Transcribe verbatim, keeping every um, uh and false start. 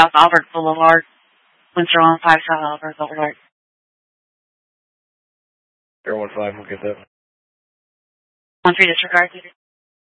South Albert Boulevard. Windsor one five South Albert Boulevard. Air one five, we'll get that. one three disregard.